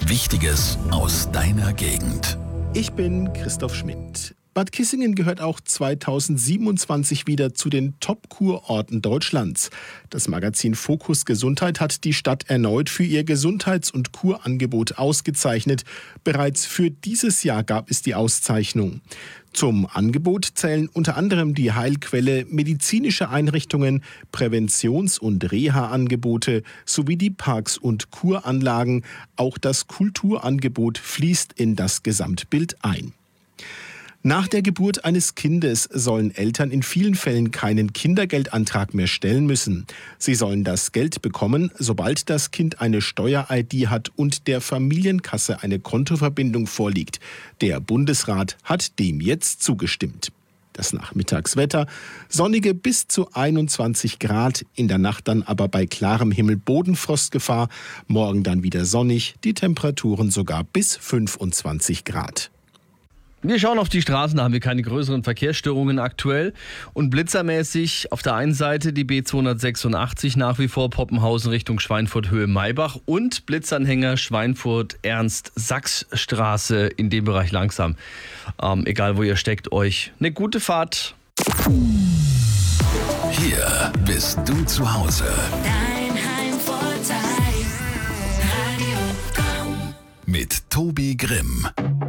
Wichtiges aus deiner Gegend. Ich bin Christoph Schmidt. Bad Kissingen gehört auch 2027 wieder zu den Top-Kurorten Deutschlands. Das Magazin Fokus Gesundheit hat die Stadt erneut für ihr Gesundheits- und Kurangebot ausgezeichnet. Bereits für dieses Jahr gab es die Auszeichnung. Zum Angebot zählen unter anderem die Heilquelle, medizinische Einrichtungen, Präventions- und Reha-Angebote sowie die Parks und Kuranlagen. Auch das Kulturangebot fließt in das Gesamtbild ein. Nach der Geburt eines Kindes sollen Eltern in vielen Fällen keinen Kindergeldantrag mehr stellen müssen. Sie sollen das Geld bekommen, sobald das Kind eine Steuer-ID hat und der Familienkasse eine Kontoverbindung vorliegt. Der Bundesrat hat dem jetzt zugestimmt. Das Nachmittagswetter: sonnige bis zu 21 Grad, in der Nacht dann aber bei klarem Himmel Bodenfrostgefahr. Morgen dann wieder sonnig, die Temperaturen sogar bis 25 Grad. Wir schauen auf die Straßen, da haben wir keine größeren Verkehrsstörungen aktuell. Und blitzermäßig auf der einen Seite die B286 nach wie vor Poppenhausen Richtung Schweinfurt Höhe Maybach und Blitzanhänger Schweinfurt Ernst-Sachs-Straße in dem Bereich langsam. Egal wo ihr steckt, euch eine gute Fahrt. Hier bist du zu Hause. Dein Heimvorteil, Radio Komm. Mit Tobi Grimm.